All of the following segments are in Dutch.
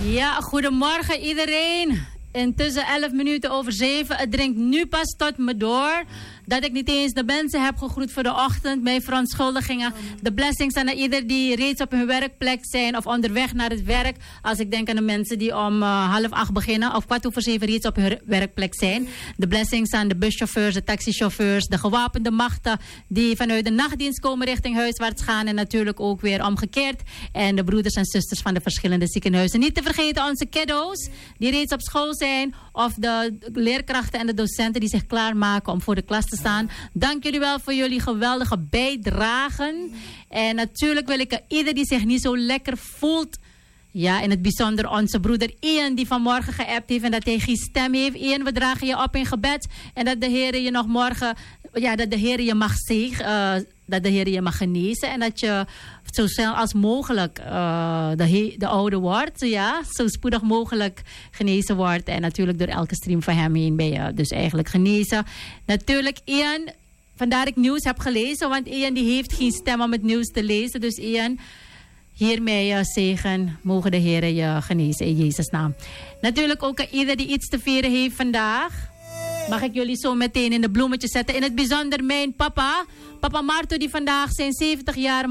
Ja, goedemorgen iedereen. Intussen 11 minuten over 7. Het dringt nu pas tot me door dat ik niet eens de mensen heb gegroet voor de ochtend. Mijn verontschuldigingen. De blessings aan ieder die reeds op hun werkplek zijn of onderweg naar het werk. Als ik denk aan de mensen die om 7:30 beginnen of 7:15 reeds op hun werkplek zijn. De blessings aan de buschauffeurs, de taxichauffeurs, de gewapende machten die vanuit de nachtdienst komen richting huiswaarts gaan. En natuurlijk ook weer omgekeerd. En de broeders en zusters van de verschillende ziekenhuizen. Niet te vergeten onze kiddo's die reeds op school zijn. Of de leerkrachten en de docenten die zich klaarmaken om voor de klas te staan. Dank jullie wel voor jullie geweldige bijdragen. En natuurlijk wil ik ieder die zich niet zo lekker voelt. Ja, in het bijzonder onze broeder Ian die vanmorgen geappt heeft en dat hij geen stem heeft. Ian, we dragen je op in gebed. En dat de Heer je nog morgen, ja, dat de Heer je mag zegenen. Dat de Heer je mag genezen. En dat je zo snel als mogelijk de oude wordt. Ja, zo spoedig mogelijk genezen wordt. En natuurlijk door elke stream van hem heen ben je dus eigenlijk genezen. Natuurlijk Ian, vandaar ik nieuws heb gelezen. Want Ian die heeft geen stem om het nieuws te lezen. Dus Ian, hiermee zegen. Mogen de Heer je genezen in Jezus' naam. Natuurlijk ook ieder die iets te vieren heeft vandaag. Mag ik jullie zo meteen in de bloemetjes zetten. In het bijzonder mijn papa. Papa Marto die vandaag zijn 70 jaar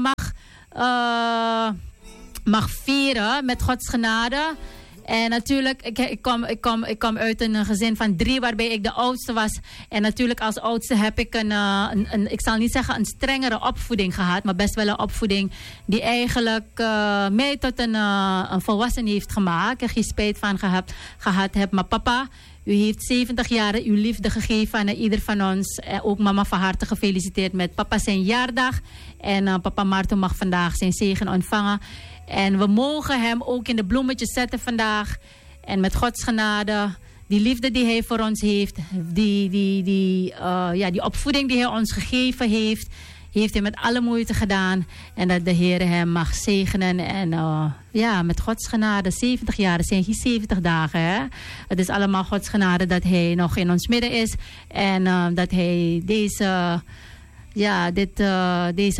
mag vieren met Gods genade. En natuurlijk, ik kom uit een gezin van 3 waarbij ik de oudste was. En natuurlijk als oudste heb ik ik zal niet zeggen een strengere opvoeding gehad. Maar best wel een opvoeding die eigenlijk mij tot een volwassen heeft gemaakt. Ik geen spijt van gehad heb. Maar papa, u heeft 70 jaar uw liefde gegeven aan ieder van ons. Ook mama van harte gefeliciteerd met papa zijn jaardag. En papa Marto mag vandaag zijn zegen ontvangen. En we mogen hem ook in de bloemetjes zetten vandaag. En met Gods genade, die liefde die hij voor ons heeft. Die opvoeding die hij ons gegeven heeft. Heeft hij met alle moeite gedaan. En dat de Heer hem mag zegenen. En met Gods genade, 70 jaar, dat zijn geen 70 dagen. Hè? Het is allemaal Gods genade dat hij nog in ons midden is. En dat hij deze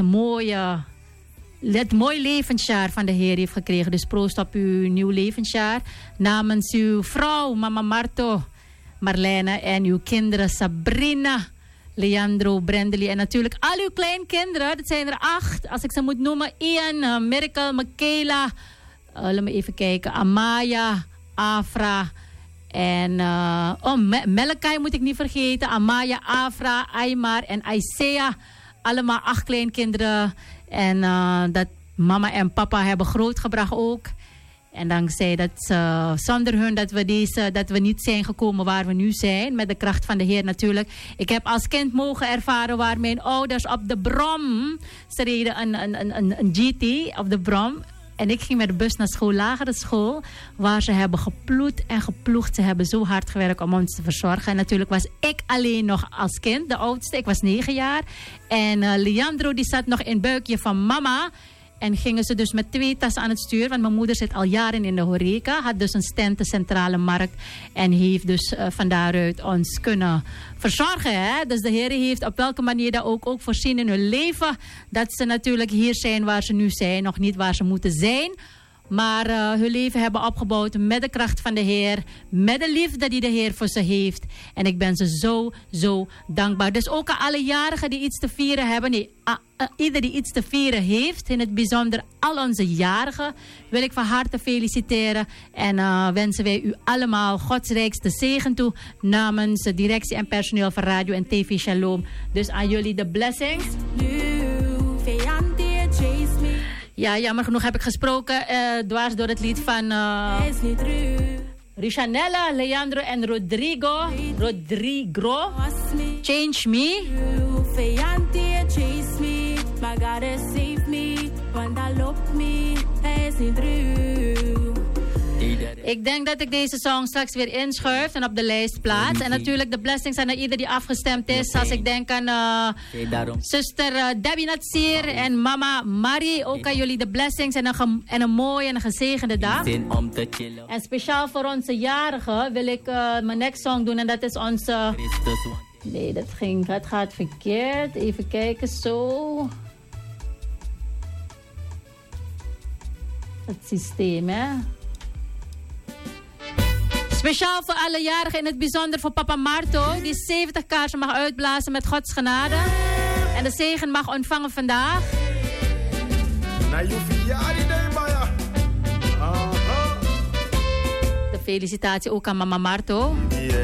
mooi levensjaar van de Heer heeft gekregen. Dus proost op uw nieuw levensjaar. Namens uw vrouw, mama Marto, Marlene en uw kinderen Sabrina, Leandro, Brendely en natuurlijk al uw kleinkinderen. Dat zijn er 8. Als ik ze moet noemen. Ian, Miracle, Michaela. Laat me even kijken. Amaya, Afra. En Melekai moet ik niet vergeten. Amaya, Afra, Aymar en Isaiah. Allemaal 8 kleinkinderen. En dat mama en papa hebben grootgebracht ook. En dankzij dat zonder hun dat we niet zijn gekomen waar we nu zijn. Met de kracht van de Heer natuurlijk. Ik heb als kind mogen ervaren waar mijn ouders op de Brom. Ze reden een GT op de Brom. En ik ging met de bus naar school, lagere school. Waar ze hebben geploet en geploegd. Ze hebben zo hard gewerkt om ons te verzorgen. En natuurlijk was ik alleen nog als kind, de oudste. Ik was 9 jaar. En Leandro die zat nog in het buikje van mama. En gingen ze dus met 2 tassen aan het stuur. Want mijn moeder zit al jaren in de horeca. Had dus een stand, de centrale markt. En heeft dus van daaruit ons kunnen verzorgen. Hè? Dus de Heer heeft op welke manier dat ook voorzien in hun leven. Dat ze natuurlijk hier zijn waar ze nu zijn. Nog niet waar ze moeten zijn. Maar hun leven hebben opgebouwd met de kracht van de Heer. Met de liefde die de Heer voor ze heeft. En ik ben ze zo dankbaar. Dus ook aan alle jarigen die iets te vieren hebben. Nee, ieder die iets te vieren heeft. In het bijzonder al onze jarigen. Wil ik van harte feliciteren. En wensen wij u allemaal Gods rijkste zegen toe. Namens de directie en personeel van Radio en TV Shalom. Dus aan jullie de blessings. Ja, jammer genoeg heb ik gesproken dwars door het lied van Richanella, Leandro en Rodrigo. Change Me. Ik denk dat ik deze song straks weer inschuif en op de lijst plaats. En natuurlijk de blessings aan ieder die afgestemd is. Als ik denk aan zuster Debbie Natsir en mama Marie. Ook aan jullie de blessings en een mooie en een gezegende dag. En speciaal voor onze jarigen wil ik mijn next song doen. En dat is onze... Nee, dat gaat verkeerd. Even kijken, zo. Het systeem, hè. Speciaal voor alle jarigen, in het bijzonder voor papa Marto, die 70 kaarsen mag uitblazen met Gods genade. En de zegen mag ontvangen vandaag. De felicitatie ook aan mama Marto.